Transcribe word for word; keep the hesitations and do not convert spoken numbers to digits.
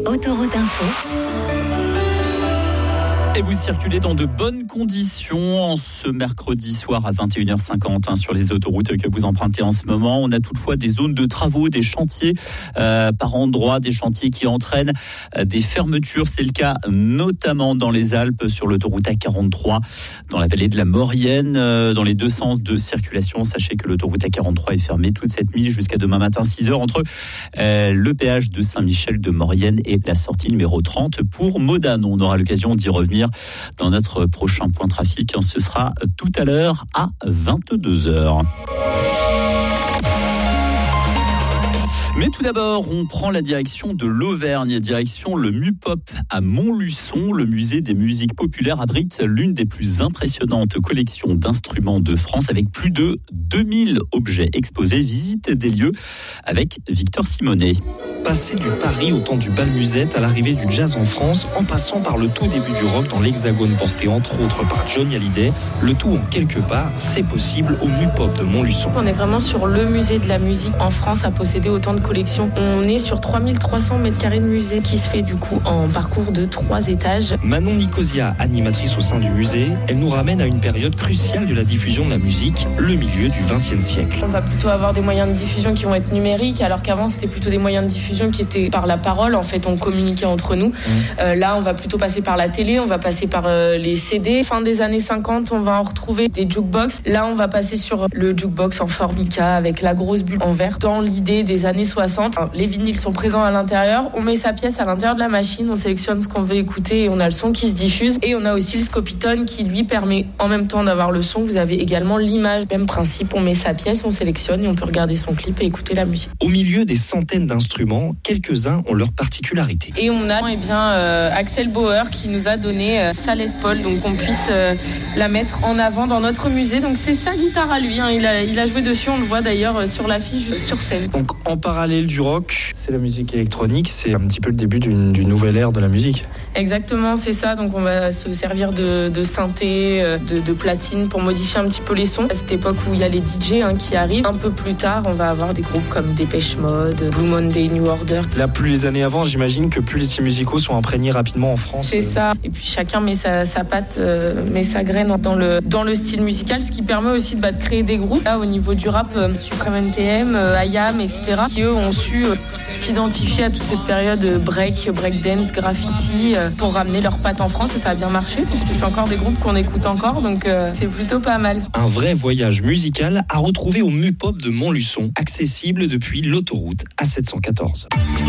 Autoroute Info. Et vous circulez dans de bonnes conditions en ce mercredi soir à vingt et une heures cinquante hein, sur les autoroutes que vous empruntez en ce moment. On a toutefois des zones de travaux, des chantiers euh, par endroits, des chantiers qui entraînent euh, des fermetures. C'est le cas notamment dans les Alpes sur l'autoroute A quarante-trois, dans la vallée de la Maurienne, euh, dans les deux sens de circulation. Sachez que l'autoroute A quarante-trois est fermée toute cette nuit jusqu'à demain matin six heures entre euh, le péage de Saint-Michel de Maurienne et la sortie numéro trente pour Modane. On aura l'occasion d'y revenir dans notre prochain point trafic. Ce sera tout à l'heure à vingt-deux heures. Mais tout d'abord, on prend la direction de l'Auvergne, direction le MUPOP à Montluçon. Le musée des musiques populaires abrite l'une des plus impressionnantes collections d'instruments de France avec plus de deux mille objets exposés. Visite des lieux avec Victor Simonet. Passer du Paris au temps du bal musette à l'arrivée du jazz en France, en passant par le tout début du rock dans l'Hexagone porté entre autres par Johnny Hallyday, le tout en quelques pas, c'est possible au MUPOP de Montluçon. On est vraiment sur le musée de la musique en France à posséder autant de collections. On est sur trois mille trois cents mètres carrés de musée qui se fait du coup en parcours de trois étages. Manon Nicosia, animatrice au sein du musée, elle nous ramène à une période cruciale de la diffusion de la musique, le milieu du vingtième siècle. On va plutôt avoir des moyens de diffusion qui vont être numériques, alors qu'avant c'était plutôt des moyens de diffusion qui étaient par la parole, en fait on communiquait entre nous. Mmh. Euh, là on va plutôt passer par la télé, on va passer par euh, les C D. Fin des années cinquante, on va en retrouver des jukebox. Là on va passer sur le jukebox en formica avec la grosse bulle en verre. Dans l'idée des années soixante, les vinyles sont présents à l'intérieur, on met sa pièce à l'intérieur de la machine, on sélectionne ce qu'on veut écouter et on a le son qui se diffuse. Et on a aussi le Scopitone qui lui permet en même temps d'avoir le son, vous avez également l'image. Même principe, on met sa pièce, on sélectionne et on peut regarder son clip et écouter la musique. Au milieu des centaines d'instruments, quelques-uns ont leur particularité. Et on a eh bien, euh, Axel Bauer qui nous a donné euh, sa Les Paul, donc qu'on puisse euh, la mettre en avant dans notre musée. Donc c'est sa guitare à lui, hein. il, a, il a joué dessus, on le voit d'ailleurs euh, sur l'affiche sur scène. Donc en parallèle du rock, c'est la musique électronique, c'est un petit peu le début d'une, d'une nouvelle ère de la musique. Exactement, c'est ça. Donc on va se servir de, de synthé, de, de platine pour modifier un petit peu les sons. À cette époque où il y a les D J hein, qui arrivent, un peu plus tard, on va avoir des groupes comme Dépêche Mode, Blue Monday, New Order. Là, plus les années avant, j'imagine que plus les styles musicaux sont imprégnés rapidement en France. C'est ça. Et puis chacun met sa, sa patte, euh, met sa graine dans le, dans le style musical, ce qui permet aussi de, bah, de créer des groupes. Là, au niveau du rap, euh, Supreme N T M, euh, I A M, et cetera, qui eux ont su euh, s'identifier à toute cette période break, breakdance, graffiti, euh, pour ramener leurs pattes en France. Et ça a bien marché, puisque c'est encore des groupes qu'on écoute encore, donc euh, c'est plutôt pas mal. Un vrai voyage musical à retrouver au MUPOP de Montluçon, accessible depuis l'autoroute A sept cent quatorze.